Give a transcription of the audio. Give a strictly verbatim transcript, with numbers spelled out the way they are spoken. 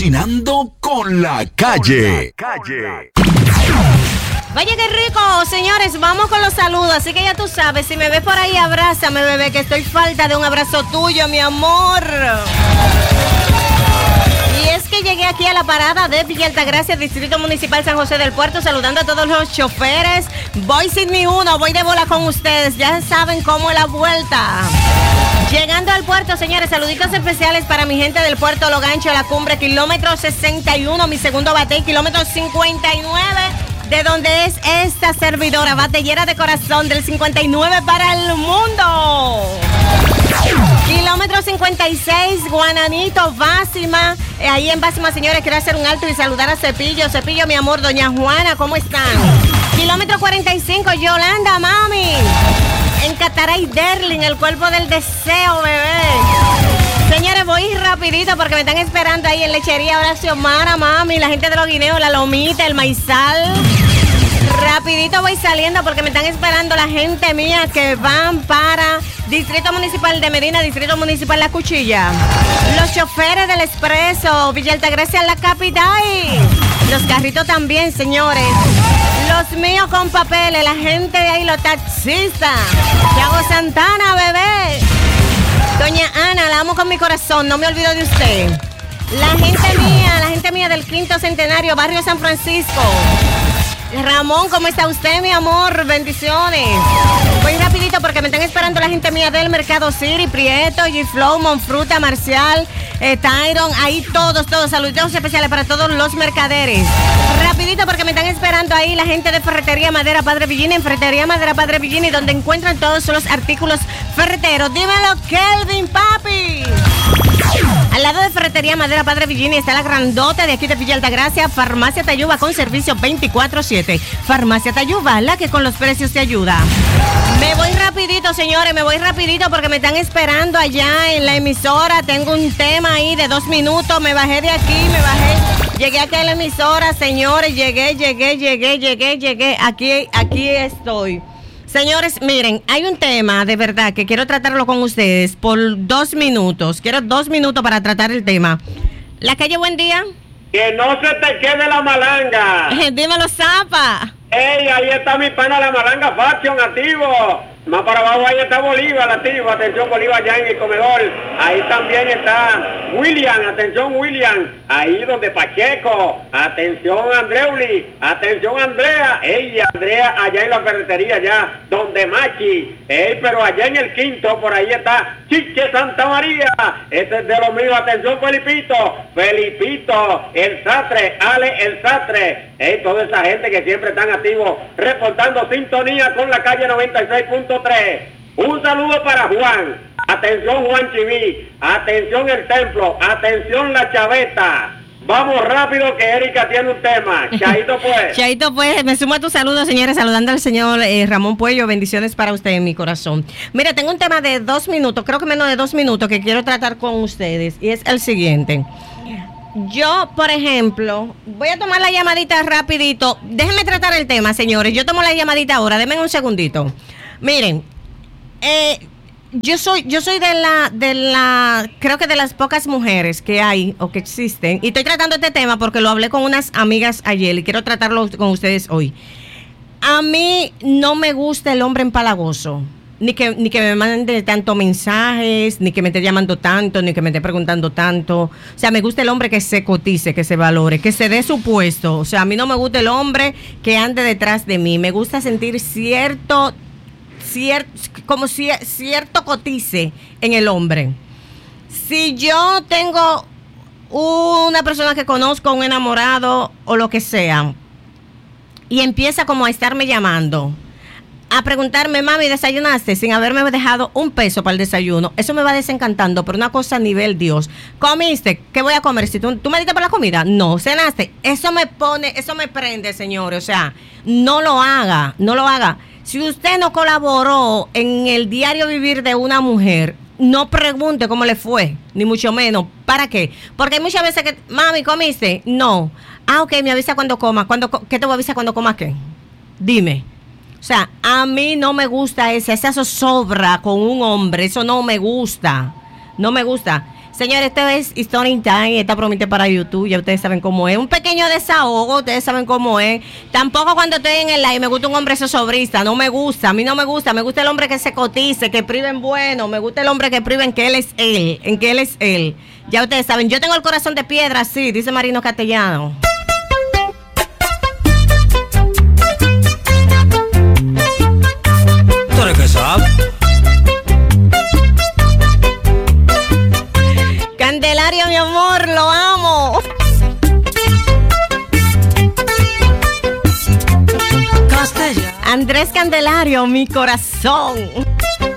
Cocinando con la calle. Con la calle. Vaya qué rico, señores, vamos con los saludos, así que ya tú sabes, si me ves por ahí, abrázame, bebé, que estoy falta de un abrazo tuyo, mi amor. Y es que llegué aquí a la parada de Villa Altagracia, Distrito Municipal San José del Puerto, saludando a todos los choferes. Voy sin ni uno, voy de bola con ustedes, ya saben cómo es la vuelta. Llegando al puerto, señores, saluditos especiales para mi gente del puerto Lo Gancho, La Cumbre, kilómetro sesenta y uno, mi segundo bate, kilómetro cincuenta y nueve. De donde es esta servidora, batellera de corazón del cincuenta y nueve para el mundo. Kilómetro cincuenta y seis, Guananito, Básima. Eh, ahí en Básima, señores, quiero hacer un alto y saludar a Cepillo. Cepillo, mi amor, doña Juana, ¿cómo están? Kilómetro cuarenta y cinco, Yolanda, mami. En Cataray Derling, el cuerpo del deseo, bebé. Señores, voy rapidito porque me están esperando ahí en Lechería Horacio Mara, mami, la gente de los guineos, la lomita, el maizal. Rapidito voy saliendo porque me están esperando la gente mía que van para Distrito Municipal de Medina, Distrito Municipal La Cuchilla. Los choferes del Expreso, Villa Altagracia, la capital. Los carritos también, señores. Los míos con papeles, la gente de ahí, los taxistas. Thiago Santana, bebé. Doña Ana, la amo con mi corazón, no me olvido de usted. La gente mía, la gente mía del Quinto Centenario, Barrio San Francisco. Ramón, ¿cómo está usted, mi amor? Bendiciones. Voy rapidito porque me están esperando la gente mía del Mercado City, Prieto, G-Flow, Monfruta, Marcial, eh, Tyron, ahí todos, todos. Saludos especiales para todos los mercaderes. Rapidito porque me están esperando ahí la gente de Ferretería Madera Padre Villini, en Ferretería Madera Padre Villini, donde encuentran todos los artículos ferreteros. Dímelo, Kelvin, papi. Al lado de Ferretería Madera Padre Villini está la grandota de aquí de Villa Altagracia, Farmacia Tayuba con servicio veinticuatro siete. Farmacia Tayuba, la que con los precios te ayuda. Me voy rapidito, señores, me voy rapidito porque me están esperando allá en la emisora. Tengo un tema ahí de dos minutos, me bajé de aquí, me bajé. Llegué aquí a la emisora, señores, llegué, llegué, llegué, llegué, llegué. Aquí, aquí estoy. Señores, miren, hay un tema de verdad que quiero tratarlo con ustedes por dos minutos. Quiero dos minutos para tratar el tema. La calle, buen día. Que no se te quede la malanga. Dímelo, Zapa. Ey, ahí está mi pana la malanga Faction, activo. Más para abajo ahí está Bolívar, activo. Atención, Bolívar ya en el comedor. Ahí también está William, atención William. Ahí donde Pacheco. Atención Andreuli. Atención Andrea. Ey, Andrea allá en la ferretería ya. Donde Machi. Ey, pero allá en el quinto, por ahí está Chiche Santa María. Ese es de lo mío. Atención Felipito. Felipito. El Sastre. Ale el Sastre. Ey, toda esa gente que siempre están activos reportando sintonía con la calle noventa y seis punto tres. Un saludo para Juan. Atención Juan Chiví. Atención el templo. Atención la chaveta. Vamos rápido que Erika tiene un tema. Chaito pues. Chaito pues, me sumo a tu saludo, señores, saludando al señor eh, Ramón Puello. Bendiciones para usted en mi corazón. Mira, tengo un tema de dos minutos, creo que menos de dos minutos que quiero tratar con ustedes. Y es el siguiente. Yo, por ejemplo, voy a tomar la llamadita rapidito. Déjenme tratar el tema, señores. Yo tomo la llamadita ahora, denme un segundito. Miren, eh, yo soy, yo soy de la, de la, creo que de las pocas mujeres que hay o que existen, y estoy tratando este tema porque lo hablé con unas amigas ayer y quiero tratarlo con ustedes hoy. A mí no me gusta el hombre empalagoso. Ni que, ni que me mande tantos mensajes, ni que me esté llamando tanto, ni que me esté preguntando tanto. O sea, me gusta el hombre que se cotice, que se valore, que se dé su puesto. O sea, a mí no me gusta el hombre que ande detrás de mí. Me gusta sentir cierto, cierto como si, cierto cotice en el hombre. Si yo tengo una persona que conozco, un enamorado o lo que sea, y empieza como a estarme llamando, a preguntarme, mami, ¿desayunaste? Sin haberme dejado un peso para el desayuno. Eso me va desencantando, pero una cosa a nivel Dios. ¿Comiste? ¿Qué voy a comer? Si tú, ¿tú me diste para la comida? No. ¿Cenaste? Eso me pone, eso me prende, señores. O sea, no lo haga, no lo haga. Si usted no colaboró en el diario vivir de una mujer, no pregunte cómo le fue, ni mucho menos. ¿Para qué? Porque hay muchas veces que, mami, ¿comiste? No. Ah, ok, me avisa cuando coma. ¿Cuándo, ¿Qué te voy a avisar cuando comas qué? Dime. O sea, a mí no me gusta esa, esa zozobra con un hombre, eso no me gusta, no me gusta. Señores, esto es Story Time, esta promete para YouTube, ya ustedes saben cómo es. Un pequeño desahogo, ustedes saben cómo es. Tampoco cuando estoy en el live me gusta un hombre sobrista, no me gusta, a mí no me gusta. Me gusta el hombre que se cotice, que prive en bueno, me gusta el hombre que prive en que él es él, en que él es él. Ya ustedes saben, yo tengo el corazón de piedra, sí, dice Marino Castellano. ¿Tú eres que sabes? Candelario, mi amor, lo amo. Castellano. Andrés Candelario, mi corazón.